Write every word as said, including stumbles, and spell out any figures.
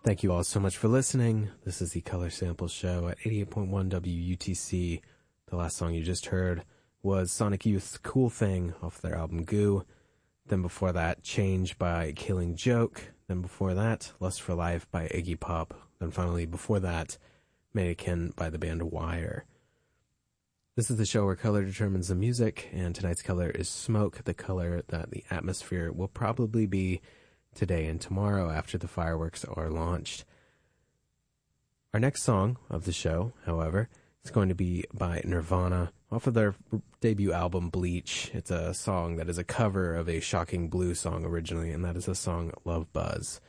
Thank you all so much for listening. This is the Color Sample Show at eighty-eight point one W U T C. The last song you just heard was Sonic Youth's Cool Thing off their album Goo. Then before that, Change by Killing Joke. Then before that, Lust for Life by Iggy Pop. Then finally, before that, Mannequin by the band Wire. This is the show where color determines the music, and tonight's color is smoke, the color that the atmosphere will probably be today and tomorrow after the fireworks are launched. Our next song of the show, however, is going to be by Nirvana off of their debut album Bleach. It's a song that is a cover of a Shocking Blue song originally, and that is the song Love Buzz.